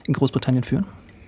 in Großbritannien führen?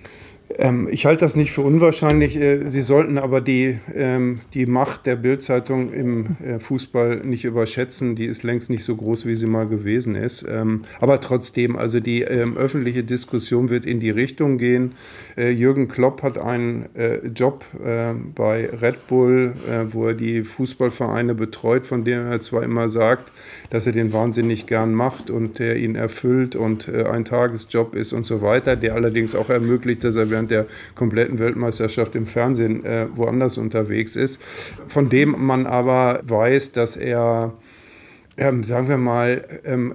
Ich halte das nicht für unwahrscheinlich. Sie sollten aber die Macht der Bild-Zeitung im Fußball nicht überschätzen. Die ist längst nicht so groß, wie sie mal gewesen ist. Aber trotzdem, also die öffentliche Diskussion wird in die Richtung gehen. Jürgen Klopp hat einen Job bei Red Bull, wo er die Fußballvereine betreut, von dem er zwar immer sagt, dass er den wahnsinnig gern macht und der ihn erfüllt und ein Tagesjob ist und so weiter, der allerdings auch ermöglicht, dass er während der kompletten Weltmeisterschaft im Fernsehen woanders unterwegs ist, von dem man aber weiß, dass er, sagen wir mal,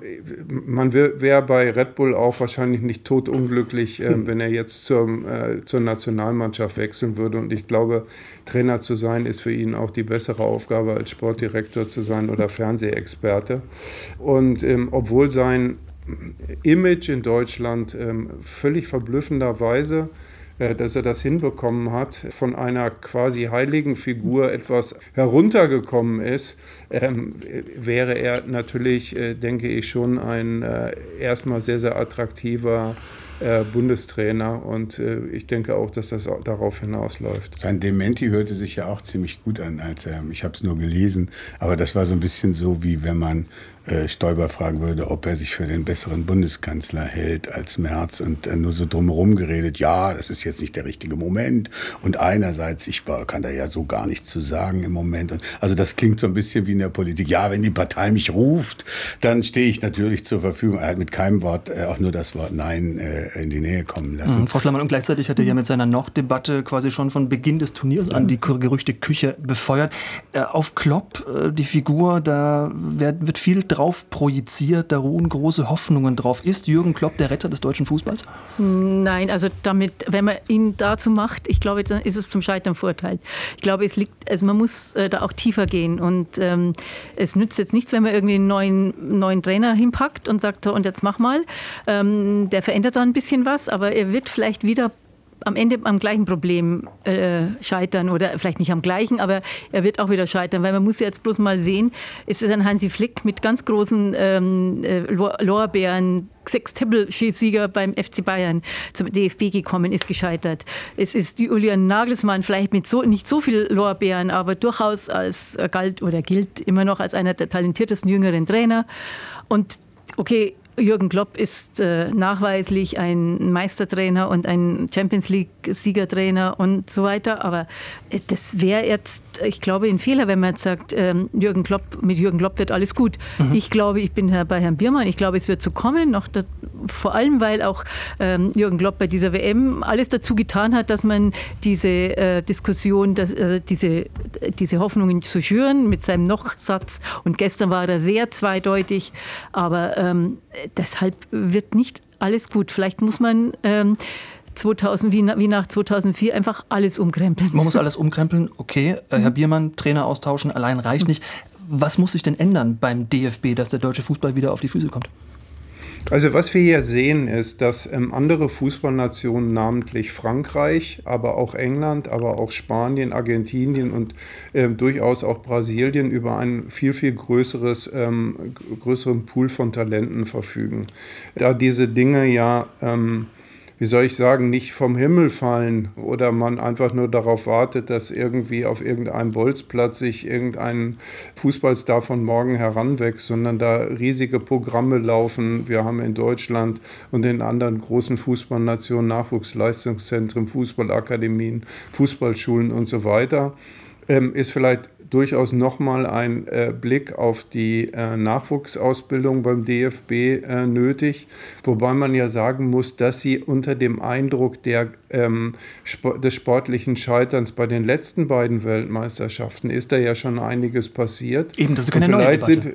man wäre bei Red Bull auch wahrscheinlich nicht totunglücklich, wenn er jetzt zur Nationalmannschaft wechseln würde. Und ich glaube, Trainer zu sein ist für ihn auch die bessere Aufgabe, als Sportdirektor zu sein oder Fernsehexperte. Und obwohl sein Image in Deutschland völlig verblüffenderweise, dass er das hinbekommen hat, von einer quasi heiligen Figur etwas heruntergekommen ist, wäre er natürlich, denke ich, schon ein erstmal sehr, sehr attraktiver Bundestrainer, und ich denke auch, dass das darauf hinausläuft. Sein Dementi hörte sich ja auch ziemlich gut an, ich habe es nur gelesen, aber das war so ein bisschen so, wie wenn man Stoiber fragen würde, ob er sich für den besseren Bundeskanzler hält als Merz, und nur so drumherum geredet, ja, das ist jetzt nicht der richtige Moment, und einerseits, kann da ja so gar nichts zu sagen im Moment, und also das klingt so ein bisschen wie in der Politik, ja, wenn die Partei mich ruft, dann stehe ich natürlich zur Verfügung. Er hat mit keinem Wort, auch nur das Wort Nein, in die Nähe kommen lassen. Frau Schlamann, und gleichzeitig hat er ja mit seiner Noch-Debatte quasi schon von Beginn des Turniers an die Gerüchteküche befeuert. Auf Klopp, die Figur, da wird viel drauf projiziert, da ruhen große Hoffnungen drauf. Ist Jürgen Klopp der Retter des deutschen Fußballs? Nein, also damit, wenn man ihn dazu macht, ich glaube, dann ist es zum Scheitern verurteilt. Ich glaube, man muss da auch tiefer gehen, und es nützt jetzt nichts, wenn man irgendwie einen neuen Trainer hinpackt und sagt, und jetzt mach mal. Der verändert da ein bisschen was, aber er wird vielleicht wieder am Ende am gleichen Problem scheitern, oder vielleicht nicht am gleichen, aber er wird auch wieder scheitern, weil man muss jetzt bloß mal sehen, es ist ein Hansi Flick mit ganz großen Lorbeeren, Sechs-Tippel-Sieger beim FC Bayern zum DFB gekommen, ist gescheitert. Es ist Julian Nagelsmann, vielleicht mit nicht so viel Lorbeeren, aber durchaus gilt immer noch als einer der talentiertesten jüngeren Trainer. Und okay, Jürgen Klopp ist nachweislich ein Meistertrainer und ein Champions-League-Siegertrainer und so weiter. Aber das wäre jetzt, ich glaube, ein Fehler, wenn man jetzt sagt, mit Jürgen Klopp wird alles gut. Mhm. Ich glaube, ich bin bei Herrn Biermann. Ich glaube, es wird so kommen. Vor allem, weil auch Jürgen Klopp bei dieser WM alles dazu getan hat, dass man diese Diskussion, diese Hoffnungen zu schüren mit seinem Noch-Satz. Und gestern war er sehr zweideutig. Aber deshalb wird nicht alles gut. Vielleicht muss man wie nach 2004 einfach alles umkrempeln. Man muss alles umkrempeln, okay. Herr Biermann, Trainer austauschen, allein reicht nicht. Was muss sich denn ändern beim DFB, dass der deutsche Fußball wieder auf die Füße kommt? Also was wir hier sehen, ist, dass andere Fußballnationen, namentlich Frankreich, aber auch England, aber auch Spanien, Argentinien und durchaus auch Brasilien über einen viel, viel größeren Pool von Talenten verfügen. Da diese Dinge ja nicht vom Himmel fallen oder man einfach nur darauf wartet, dass irgendwie auf irgendeinem Bolzplatz sich irgendein Fußballstar von morgen heranwächst, sondern da riesige Programme laufen. Wir haben in Deutschland und in anderen großen Fußballnationen Nachwuchsleistungszentren, Fußballakademien, Fußballschulen und so weiter. Ist vielleicht durchaus nochmal ein Blick auf die Nachwuchsausbildung beim DFB nötig, wobei man ja sagen muss, dass sie unter dem Eindruck des sportlichen Scheiterns bei den letzten beiden Weltmeisterschaften ist da ja schon einiges passiert. Eben, das ist keine neue Debatte.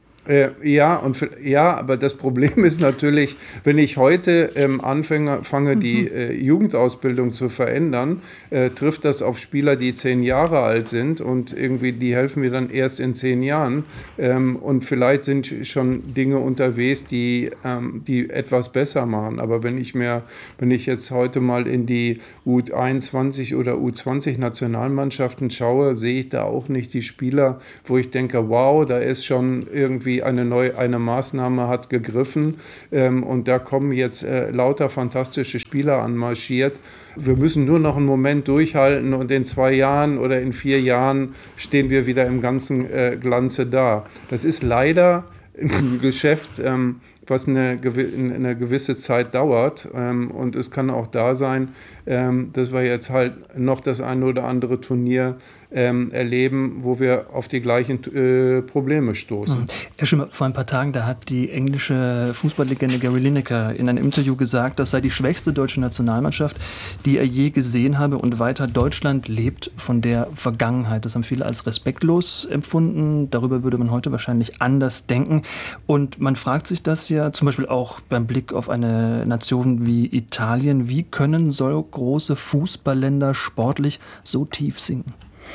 Aber das Problem ist natürlich, wenn ich heute anfange, die Jugendausbildung zu verändern, trifft das auf Spieler, die 10 Jahre alt sind, und irgendwie die helfen mir dann erst in 10 Jahren. Und vielleicht sind schon Dinge unterwegs, die etwas besser machen. Aber wenn ich jetzt heute mal in die U21 oder U20 Nationalmannschaften schaue, sehe ich da auch nicht die Spieler, wo ich denke, wow, da ist schon irgendwie irgendwie eine Maßnahme hat gegriffen und da kommen jetzt lauter fantastische Spieler anmarschiert. Wir müssen nur noch einen Moment durchhalten und in 2 Jahren oder in 4 Jahren stehen wir wieder im ganzen Glanze da. Das ist leider ein Geschäft, was eine gewisse Zeit dauert. Und es kann auch da sein, dass wir jetzt halt noch das eine oder andere Turnier erleben, wo wir auf die gleichen Probleme stoßen. Herr Schimmer, vor ein paar Tagen, da hat die englische Fußballlegende Gary Lineker in einem Interview gesagt, das sei die schwächste deutsche Nationalmannschaft, die er je gesehen habe, und weiter: Deutschland lebt von der Vergangenheit. Das haben viele als respektlos empfunden. Darüber würde man heute wahrscheinlich anders denken. Und man fragt sich das ja zum Beispiel auch beim Blick auf eine Nation wie Italien. Wie können so große Fußballländer sportlich so tief sinken?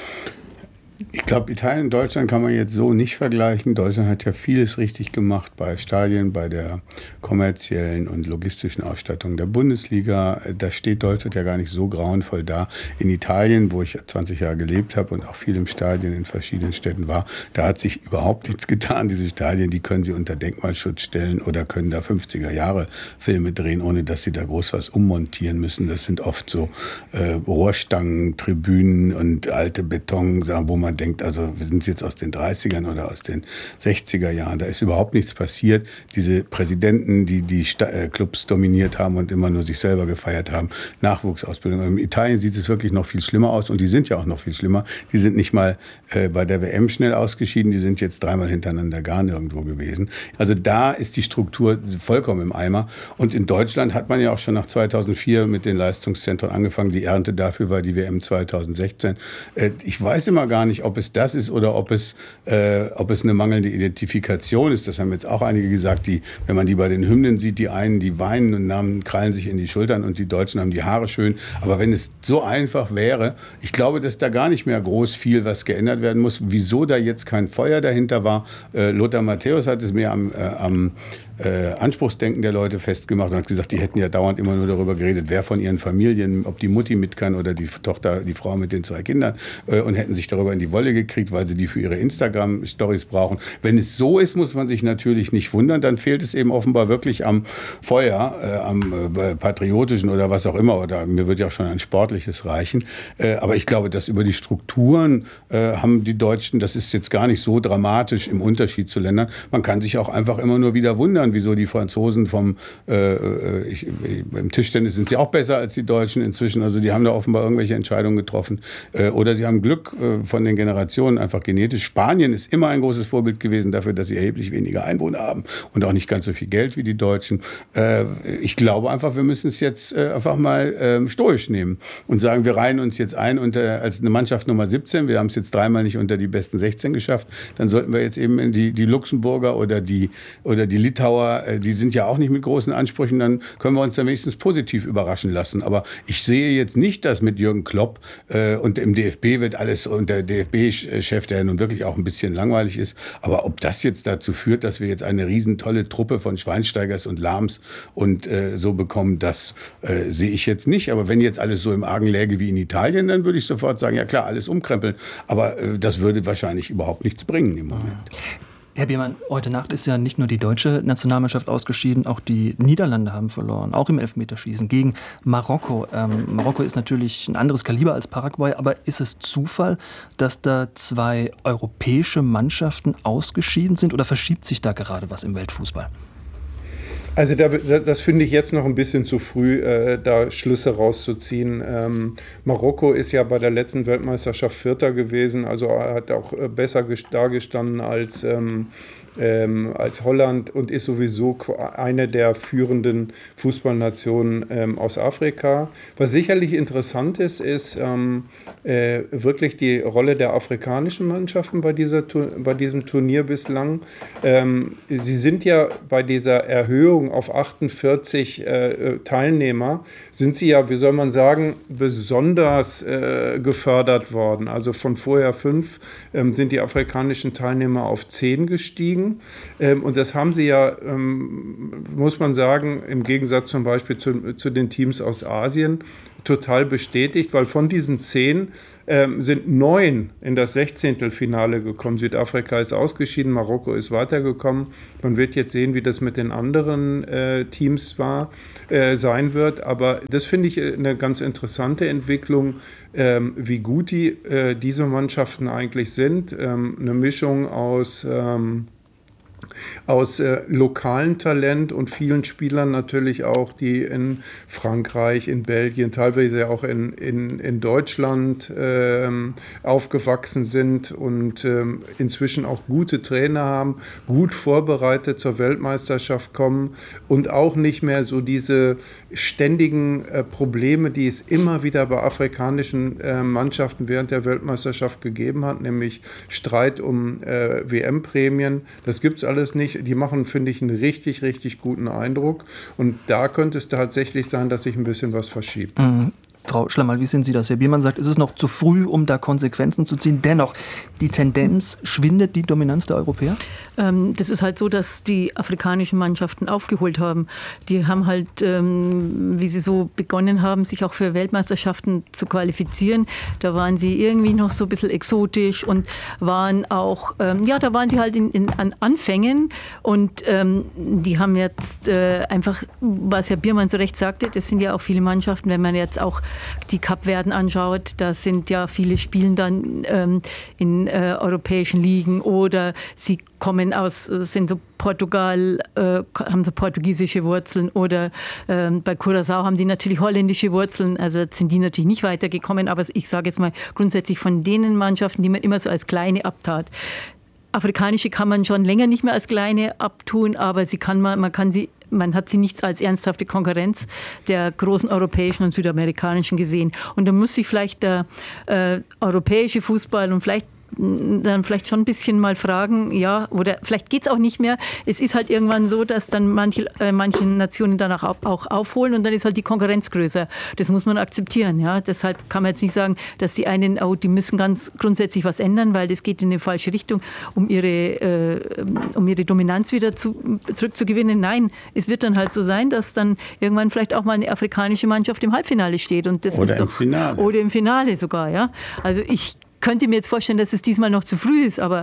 Ich glaube, Italien und Deutschland kann man jetzt so nicht vergleichen. Deutschland hat ja vieles richtig gemacht bei Stadien, bei der kommerziellen und logistischen Ausstattung der Bundesliga. Da steht Deutschland ja gar nicht so grauenvoll da. In Italien, wo ich 20 Jahre gelebt habe und auch viel im Stadien in verschiedenen Städten war, da hat sich überhaupt nichts getan. Diese Stadien, die können Sie unter Denkmalschutz stellen oder können da 50er-Jahre-Filme drehen, ohne dass Sie da groß was ummontieren müssen. Das sind oft so Rohrstangen, Tribünen und alte Beton, wo man denkt, also wir sind jetzt aus den 30ern oder aus den 60er Jahren, da ist überhaupt nichts passiert. Diese Präsidenten, die Clubs dominiert haben und immer nur sich selber gefeiert haben, Nachwuchsausbildung. In Italien sieht es wirklich noch viel schlimmer aus und die sind ja auch noch viel schlimmer. Die sind nicht mal bei der WM schnell ausgeschieden, die sind jetzt 3-mal hintereinander gar nirgendwo gewesen. Also da ist die Struktur vollkommen im Eimer. Und in Deutschland hat man ja auch schon nach 2004 mit den Leistungszentren angefangen. Die Ernte dafür war die WM 2016. Ich weiß immer gar nicht, ob es das ist oder ob es eine mangelnde Identifikation ist. Das haben jetzt auch einige gesagt, wenn man die bei den Hymnen sieht, die einen, die weinen und krallen sich in die Schultern und die Deutschen haben die Haare schön. Aber wenn es so einfach wäre, ich glaube, dass da gar nicht mehr groß viel was geändert werden muss. Wieso da jetzt kein Feuer dahinter war? Lothar Matthäus hat es mir am Anspruchsdenken der Leute festgemacht und hat gesagt, die hätten ja dauernd immer nur darüber geredet, wer von ihren Familien, ob die Mutti mit kann oder die Tochter, die Frau mit den 2 Kindern, und hätten sich darüber in die Wolle gekriegt, weil sie die für ihre Instagram-Stories brauchen. Wenn es so ist, muss man sich natürlich nicht wundern, dann fehlt es eben offenbar wirklich am Feuer, am patriotischen oder was auch immer, oder mir wird ja auch schon ein sportliches reichen. Aber ich glaube, dass über die Strukturen haben die Deutschen, das ist jetzt gar nicht so dramatisch im Unterschied zu Ländern. Man kann sich auch einfach immer nur wieder wundern, wieso die Franzosen im Tischtennis sind sie auch besser als die Deutschen inzwischen. Also die haben da offenbar irgendwelche Entscheidungen getroffen. Oder sie haben Glück von den Generationen, einfach genetisch. Spanien ist immer ein großes Vorbild gewesen dafür, dass sie erheblich weniger Einwohner haben und auch nicht ganz so viel Geld wie die Deutschen. Ich glaube einfach, wir müssen es jetzt einfach mal stoisch nehmen und sagen, wir reihen uns jetzt ein als eine Mannschaft Nummer 17. Wir haben es jetzt 3-mal nicht unter die besten 16 geschafft. Dann sollten wir jetzt eben in die Luxemburger oder die Litauer, die sind ja auch nicht mit großen Ansprüchen, dann können wir uns dann wenigstens positiv überraschen lassen. Aber ich sehe jetzt nicht, dass mit Jürgen Klopp und im DFB wird alles, und der DFB-Chef, der nun wirklich auch ein bisschen langweilig ist, aber ob das jetzt dazu führt, dass wir jetzt eine riesentolle Truppe von Schweinsteigers und Lahms und so bekommen, das sehe ich jetzt nicht. Aber wenn jetzt alles so im Argen läge wie in Italien, dann würde ich sofort sagen, ja klar, alles umkrempeln. Aber das würde wahrscheinlich überhaupt nichts bringen im Moment. Herr Biermann, heute Nacht ist ja nicht nur die deutsche Nationalmannschaft ausgeschieden, auch die Niederlande haben verloren, auch im Elfmeterschießen gegen Marokko. Marokko ist natürlich ein anderes Kaliber als Paraguay, aber ist es Zufall, dass da 2 europäische Mannschaften ausgeschieden sind, oder verschiebt sich da gerade was im Weltfußball? Also das finde ich jetzt noch ein bisschen zu früh, da Schlüsse rauszuziehen. Marokko ist ja bei der letzten Weltmeisterschaft Vierter gewesen, also hat auch besser dagestanden als Holland und ist sowieso eine der führenden Fußballnationen aus Afrika. Was sicherlich interessant ist wirklich die Rolle der afrikanischen Mannschaften bei diesem Turnier bislang. Sie sind ja bei dieser Erhöhung auf 48 Teilnehmer, sind sie ja, wie soll man sagen, besonders gefördert worden. Also von vorher 5 sind die afrikanischen Teilnehmer auf 10 gestiegen. Entwicklung. Und das haben sie ja, muss man sagen, im Gegensatz zum Beispiel zu den Teams aus Asien total bestätigt, weil von diesen 10 sind 9 in das 16. gekommen. Südafrika ist ausgeschieden, Marokko ist weitergekommen. Man wird jetzt sehen, wie das mit den anderen Teams sein wird. Aber das finde ich eine ganz interessante Entwicklung, wie gut diese Mannschaften eigentlich sind. Eine Mischung aus lokalen Talent und vielen Spielern natürlich auch, die in Frankreich, in Belgien, teilweise auch in Deutschland aufgewachsen sind und inzwischen auch gute Trainer haben, gut vorbereitet zur Weltmeisterschaft kommen und auch nicht mehr so diese ständigen Probleme, die es immer wieder bei afrikanischen Mannschaften während der Weltmeisterschaft gegeben hat, nämlich Streit um WM-Prämien. Das gibt es alles nicht. Die machen, finde ich, einen richtig, richtig guten Eindruck. Und da könnte es tatsächlich sein, dass sich ein bisschen was verschiebt. Frau Schlammerl, wie sehen Sie das? Herr Biermann sagt, es ist noch zu früh, um da Konsequenzen zu ziehen. Dennoch, die Tendenz, schwindet die Dominanz der Europäer? Das ist halt so, dass die afrikanischen Mannschaften aufgeholt haben. Die haben halt, wie sie so begonnen haben, sich auch für Weltmeisterschaften zu qualifizieren. Da waren sie irgendwie noch so ein bisschen exotisch und waren auch, da waren sie halt an Anfängen. Und die haben jetzt einfach, was Herr Biermann so recht sagte, das sind ja auch viele Mannschaften, wenn man jetzt auch die Kapverden anschaut, da sind ja viele spielen dann in europäischen Ligen oder sie kommen sind so Portugal, haben so portugiesische Wurzeln oder bei Curaçao haben die natürlich holländische Wurzeln, also sind die natürlich nicht weitergekommen, aber ich sage jetzt mal grundsätzlich von denen Mannschaften, die man immer so als kleine abtat. Afrikanische kann man schon länger nicht mehr als kleine abtun, aber man hat sie nicht als ernsthafte Konkurrenz der großen europäischen und südamerikanischen gesehen. Und da muss sich vielleicht der europäische Fußball und dann vielleicht schon ein bisschen mal fragen, ja, oder vielleicht geht es auch nicht mehr. Es ist halt irgendwann so, dass dann manche Nationen danach auch aufholen und dann ist halt die Konkurrenz größer. Das muss man akzeptieren. Ja? Deshalb kann man jetzt nicht sagen, dass die einen, die müssen ganz grundsätzlich was ändern, weil das geht in eine falsche Richtung, um ihre Dominanz wieder zurückzugewinnen. Nein, es wird dann halt so sein, dass dann irgendwann vielleicht auch mal eine afrikanische Mannschaft im Halbfinale steht. Und das oder ist im Finale. Oder im Finale sogar. Ja? Also ich könnte mir jetzt vorstellen, dass es diesmal noch zu früh ist, aber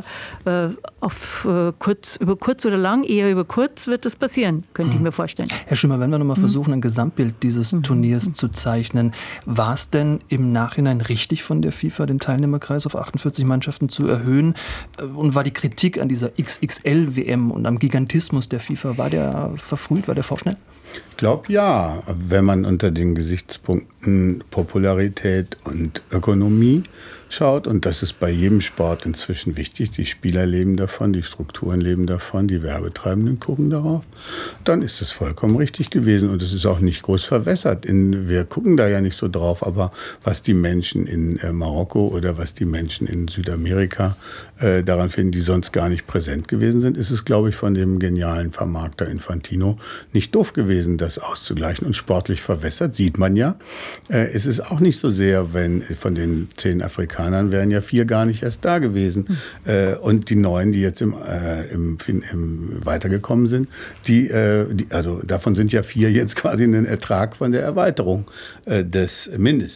über kurz oder lang, eher über kurz wird das passieren, könnte ich mir vorstellen. Herr Schimmer, wenn wir nochmal versuchen, ein Gesamtbild dieses Turniers zu zeichnen, war es denn im Nachhinein richtig von der FIFA, den Teilnehmerkreis auf 48 Mannschaften zu erhöhen? Und war die Kritik an dieser XXL-WM und am Gigantismus der FIFA, war der verfrüht, war der vorschnell? Ich glaube ja, wenn man unter den Gesichtspunkten Popularität und Ökonomie schaut, und das ist bei jedem Sport inzwischen wichtig, die Spieler leben davon, die Strukturen leben davon, die Werbetreibenden gucken darauf, dann ist es vollkommen richtig gewesen und es ist auch nicht groß verwässert. Wir gucken da ja nicht so drauf, aber was die Menschen in Marokko oder was die Menschen in Südamerika daran finden, die sonst gar nicht präsent gewesen sind, ist es, glaube ich, von dem genialen Vermarkter Infantino nicht doof gewesen, das auszugleichen. Und sportlich verwässert, sieht man ja. Es ist auch nicht so sehr, wenn von den 10 Afrikanern wären ja 4 gar nicht erst da gewesen. Und die 9, die jetzt im weitergekommen sind, also davon sind ja 4 jetzt quasi ein Ertrag von der Erweiterung des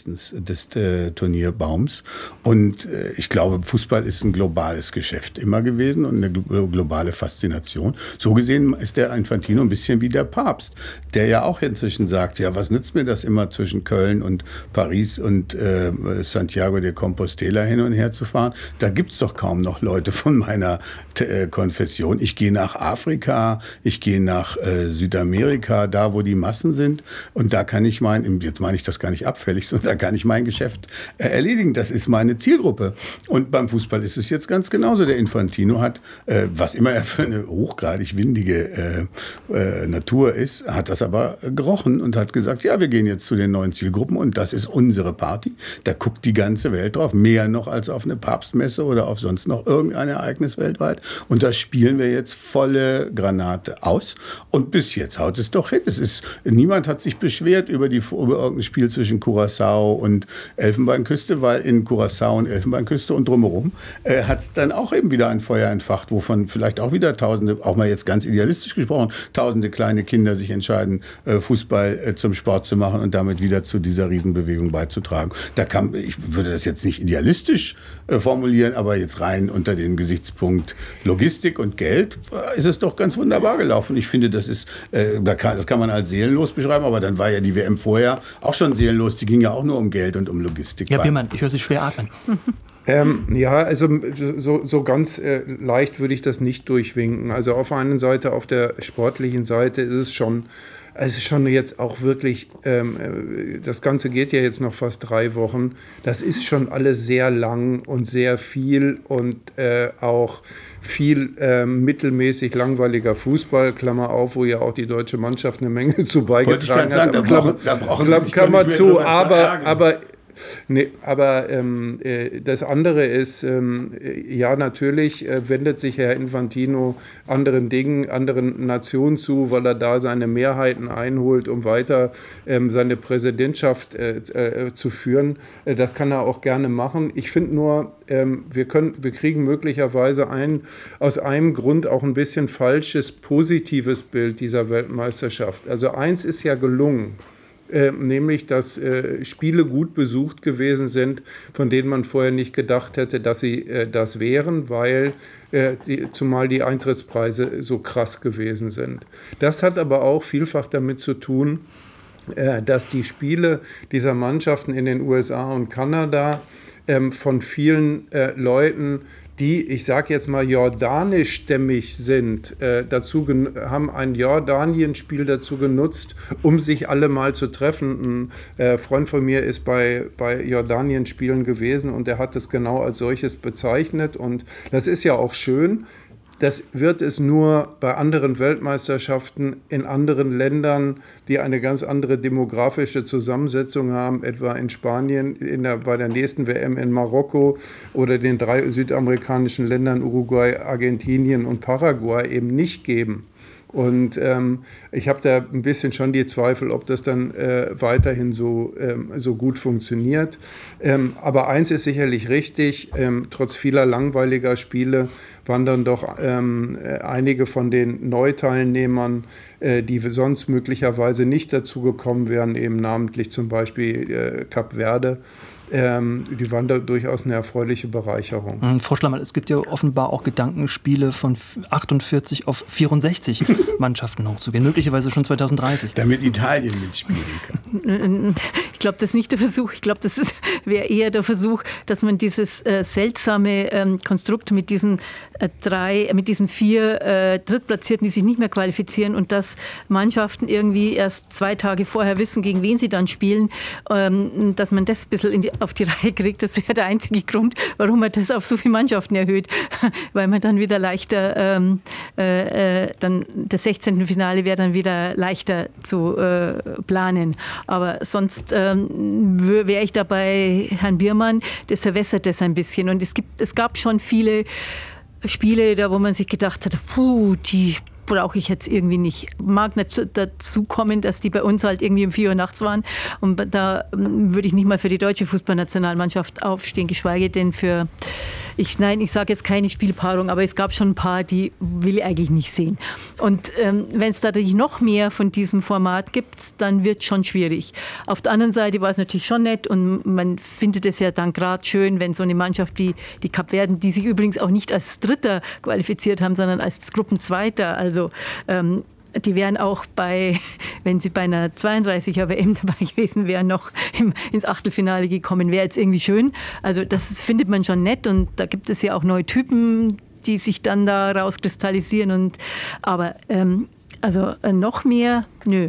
Turnierbaums. Und ich glaube, Fußball ist ein globales Geschäft immer gewesen und eine globale Faszination. So gesehen ist der Infantino ein bisschen wie der Papst, der ja auch inzwischen sagt, ja, was nützt mir das immer zwischen Köln und Paris und Santiago de Compostela hin und her zu fahren? Da gibt's doch kaum noch Leute von meiner Konfession. Ich gehe nach Afrika, ich gehe nach Südamerika, da wo die Massen sind, und da kann ich jetzt meine ich das gar nicht abfällig, sondern da kann ich mein Geschäft erledigen. Das ist meine Zielgruppe. Und beim Fußball ist es jetzt ganz genauso. Der Infantino hat, was immer er für eine hochgradig windige Natur ist, hat das aber gerochen und hat gesagt, ja, wir gehen jetzt zu den neuen Zielgruppen. Zielgruppen und das ist unsere Party. Da guckt die ganze Welt drauf, mehr noch als auf eine Papstmesse oder auf sonst noch irgendein Ereignis weltweit. Und da spielen wir jetzt volle Granate aus. Und bis jetzt haut es doch hin. Niemand hat sich beschwert über irgendein Spiel zwischen Curaçao und Elfenbeinküste, weil in Curaçao und Elfenbeinküste und drumherum hat es dann auch eben wieder ein Feuer entfacht, wovon vielleicht auch wieder Tausende, auch mal jetzt ganz idealistisch gesprochen, Tausende kleine Kinder sich entscheiden, Fußball zum Sport zu machen und damit wieder zu dieser Riesenbewegung beizutragen. Ich würde das jetzt nicht idealistisch formulieren, aber jetzt rein unter dem Gesichtspunkt Logistik und Geld ist es doch ganz wunderbar gelaufen. Ich finde, das kann man als seelenlos beschreiben, aber dann war ja die WM vorher auch schon seelenlos. Die ging ja auch nur um Geld und um Logistik. Ja, Biermann, ich höre Sie schwer atmen. Ja, also so ganz leicht würde ich das nicht durchwinken. Also auf der einen Seite, auf der sportlichen Seite ist es schon jetzt auch wirklich, das Ganze geht ja jetzt noch fast 3 Wochen. Das ist schon alles sehr lang und sehr viel und auch viel mittelmäßig langweiliger Fußball, Klammer auf, wo ja auch die deutsche Mannschaft eine Menge zu beigetragen hat. Da brauchen Sie sich Klammer zu, aber das andere ist, ja, natürlich wendet sich Herr Infantino anderen Dingen, anderen Nationen zu, weil er da seine Mehrheiten einholt, um weiter seine Präsidentschaft zu führen. Das kann er auch gerne machen. Ich finde nur, wir kriegen möglicherweise aus einem Grund auch ein bisschen falsches, positives Bild dieser Weltmeisterschaft. Also eins ist ja gelungen. Nämlich, dass Spiele gut besucht gewesen sind, von denen man vorher nicht gedacht hätte, dass sie das wären, weil zumal die Eintrittspreise so krass gewesen sind. Das hat aber auch vielfach damit zu tun, dass die Spiele dieser Mannschaften in den USA und Kanada von vielen Leuten, die, ich sage jetzt mal, jordanischstämmig sind, haben ein Jordanien-Spiel dazu genutzt, um sich alle mal zu treffen. Ein Freund von mir ist bei Jordanien-Spielen gewesen und der hat es genau als solches bezeichnet. Und das ist ja auch schön. Das wird es nur bei anderen Weltmeisterschaften in anderen Ländern, die eine ganz andere demografische Zusammensetzung haben, etwa in Spanien, bei der nächsten WM in Marokko oder den 3 südamerikanischen Ländern Uruguay, Argentinien und Paraguay eben nicht geben. Und ich habe da ein bisschen schon die Zweifel, ob das dann weiterhin so gut funktioniert. Aber eins ist sicherlich richtig, trotz vieler langweiliger Spiele waren dann doch einige von den Neuteilnehmern, die sonst möglicherweise nicht dazu gekommen wären, eben namentlich zum Beispiel Kap Verde, die waren da durchaus eine erfreuliche Bereicherung. Frau Schlammerl, es gibt ja offenbar auch Gedankenspiele von 48 auf 64 Mannschaften hochzugehen, möglicherweise schon 2030. Damit Italien mitspielen kann. Ich glaube, das ist nicht der Versuch. Ich glaube, das wäre eher der Versuch, dass man dieses seltsame Konstrukt mit diesen 4 Drittplatzierten, die sich nicht mehr qualifizieren und dass Mannschaften irgendwie erst 2 Tage vorher wissen, gegen wen sie dann spielen, dass man das ein bisschen auf die Reihe kriegt. Das wäre der einzige Grund, warum man das auf so viele Mannschaften erhöht, weil man dann wieder leichter, dann das 16. Finale wäre dann wieder leichter zu planen. Aber sonst wäre ich da bei Herrn Biermann, das verwässert das ein bisschen. Und es gab schon viele Spiele, da wo man sich gedacht hat, die brauche ich jetzt irgendwie nicht. Mag nicht dazu kommen, dass die bei uns halt irgendwie um 4 Uhr nachts waren. Und da würde ich nicht mal für die deutsche Fußballnationalmannschaft aufstehen, geschweige denn für, ich sage jetzt keine Spielpaarung, aber es gab schon ein paar, die will ich eigentlich nicht sehen. Und wenn es da noch mehr von diesem Format gibt, dann wird es schon schwierig. Auf der anderen Seite war es natürlich schon nett und man findet es ja dann gerade schön, wenn so eine Mannschaft wie die Kapverden, die sich übrigens auch nicht als Dritter qualifiziert haben, sondern als Gruppenzweiter, also die wären auch wenn sie bei einer 32er WM dabei gewesen wären, noch ins Achtelfinale gekommen, wäre jetzt irgendwie schön. Also das findet man schon nett und da gibt es ja auch neue Typen, die sich dann da rauskristallisieren. Aber noch mehr, nö.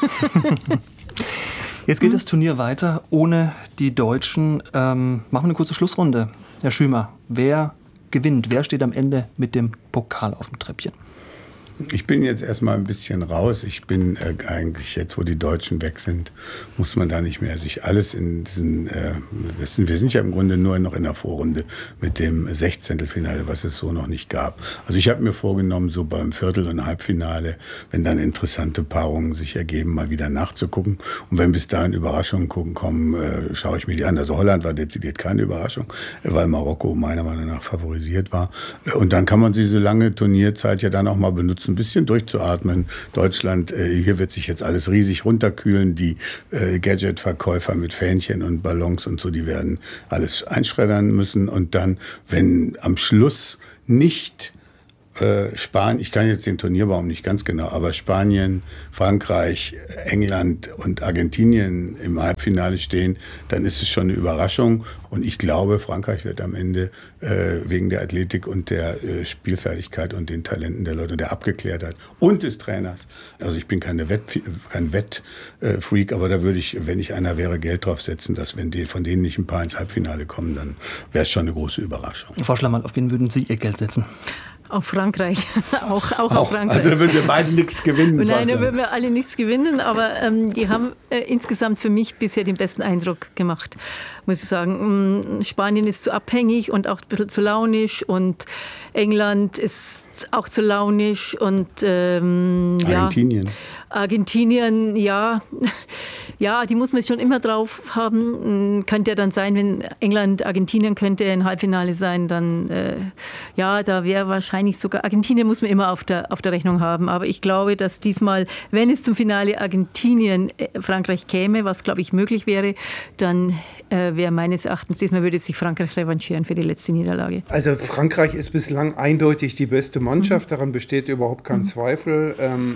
Jetzt geht das Turnier weiter ohne die Deutschen. Machen wir eine kurze Schlussrunde. Herr Schümer, wer gewinnt? Wer steht am Ende mit dem Pokal auf dem Treppchen? Ich bin jetzt erstmal ein bisschen raus. Ich bin eigentlich jetzt, wo die Deutschen weg sind, muss man da nicht mehr sich alles in diesen, wir sind ja im Grunde nur noch in der Vorrunde mit dem Sechzehntelfinale, was es so noch nicht gab. Also ich habe mir vorgenommen, so beim Viertel- und Halbfinale, wenn dann interessante Paarungen sich ergeben, mal wieder nachzugucken. Und wenn bis dahin Überraschungen kommen, schaue ich mir die an. Also Holland war dezidiert keine Überraschung, weil Marokko meiner Meinung nach favorisiert war. Und dann kann man diese lange Turnierzeit ja dann auch mal benutzen, ein bisschen durchzuatmen. Deutschland, hier wird sich jetzt alles riesig runterkühlen. Die Gadget-Verkäufer mit Fähnchen und Ballons und so, die werden alles einschreddern müssen. Und dann, wenn am Schluss nicht Spanien, ich kann jetzt den Turnierbaum nicht ganz genau, aber Spanien, Frankreich, England und Argentinien im Halbfinale stehen, dann ist es schon eine Überraschung. Und ich glaube, Frankreich wird am Ende wegen der Athletik und der Spielfertigkeit und den Talenten der Leute und der Abgeklärtheit und des Trainers. Also ich bin kein Wettfreak, aber da würde ich, wenn ich einer wäre, Geld drauf setzen, dass wenn von denen nicht ein paar ins Halbfinale kommen, dann wäre es schon eine große Überraschung. Frau Schlamann, auf wen würden Sie Ihr Geld setzen? Auf Frankreich, auch auf Frankreich. Also da würden wir beide nichts gewinnen. Nein, da würden wir alle nichts gewinnen, aber die haben insgesamt für mich bisher den besten Eindruck gemacht, muss ich sagen. Spanien ist zu abhängig und auch ein bisschen zu launisch und England ist auch zu launisch und Argentinien, ja, die muss man schon immer drauf haben. Könnte ja dann sein, wenn Argentinien könnte ein Halbfinale sein, dann da wäre wahrscheinlich sogar, Argentinien muss man immer auf der Rechnung haben. Aber ich glaube, dass diesmal, wenn es zum Finale Argentinien-Frankreich käme, was glaube ich möglich wäre, dann wäre meines Erachtens, diesmal würde sich Frankreich revanchieren für die letzte Niederlage. Also Frankreich ist bislang eindeutig die beste Mannschaft, daran besteht überhaupt kein Zweifel.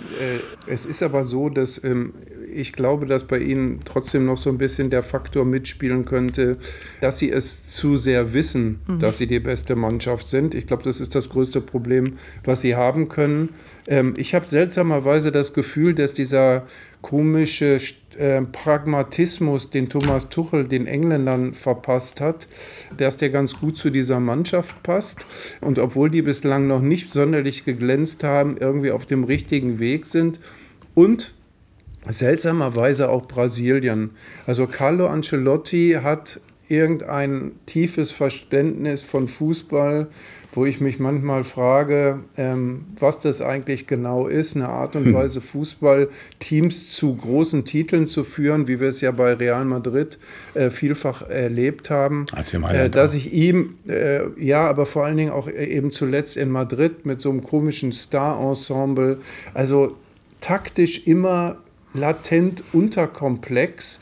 Es ist aber so, dass ich glaube, dass bei ihnen trotzdem noch so ein bisschen der Faktor mitspielen könnte, dass sie es zu sehr wissen, dass sie die beste Mannschaft sind. Ich glaube, das ist das größte Problem, was sie haben können. Ich habe seltsamerweise das Gefühl, dass dieser komische Pragmatismus, den Thomas Tuchel den Engländern verpasst hat, dass der ganz gut zu dieser Mannschaft passt. Und obwohl die bislang noch nicht sonderlich geglänzt haben, irgendwie auf dem richtigen Weg sind. Und seltsamerweise auch Brasilien. Also Carlo Ancelotti hat irgendein tiefes Verständnis von Fußball, wo ich mich manchmal frage, was das eigentlich genau ist, eine Art und Weise, Fußballteams zu großen Titeln zu führen, wie wir es ja bei Real Madrid vielfach erlebt haben, dass ich ihm, aber vor allen Dingen auch eben zuletzt in Madrid mit so einem komischen Star-Ensemble, also taktisch immer latent unterkomplex,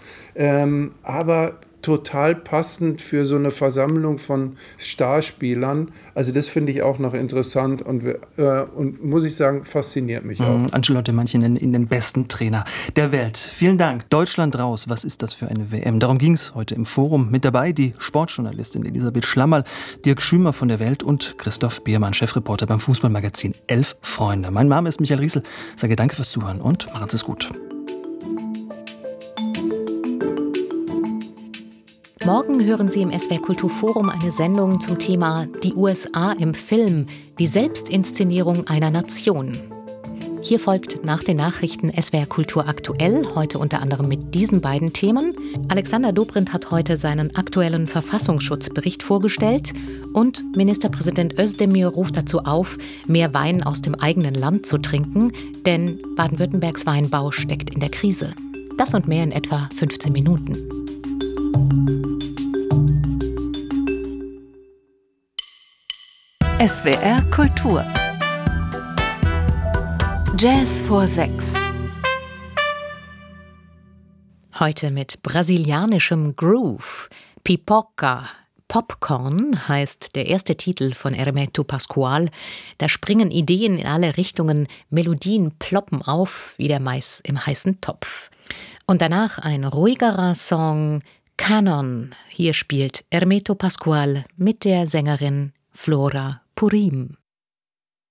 aber total passend für so eine Versammlung von Starspielern. Also das finde ich auch noch interessant und muss ich sagen, fasziniert mich auch. Ancelotti, manche nennen ihn den besten Trainer der Welt. Vielen Dank. Deutschland raus, was ist das für eine WM? Darum ging es heute im Forum. Mit dabei die Sportjournalistin Elisabeth Schlammerl, Dirk Schümer von der Welt und Christoph Biermann, Chefreporter beim Fußballmagazin 11 Freunde. Mein Name ist Michael Riesel. Sage danke fürs Zuhören und machen Sie es gut. Morgen hören Sie im SWR Kulturforum eine Sendung zum Thema Die USA im Film, die Selbstinszenierung einer Nation. Hier folgt nach den Nachrichten SWR Kultur aktuell, heute unter anderem mit diesen beiden Themen. Alexander Dobrindt hat heute seinen aktuellen Verfassungsschutzbericht vorgestellt und Ministerpräsident Özdemir ruft dazu auf, mehr Wein aus dem eigenen Land zu trinken, denn Baden-Württembergs Weinbau steckt in der Krise. Das und mehr in etwa 15 Minuten. SWR Kultur Jazz vor 6. Heute mit brasilianischem Groove. Pipoca. Popcorn heißt der erste Titel von Hermeto Pascoal. Da springen Ideen in alle Richtungen, Melodien ploppen auf wie der Mais im heißen Topf. Und danach ein ruhigerer Song, Canon. Hier spielt Hermeto Pascoal mit der Sängerin Flora Purim.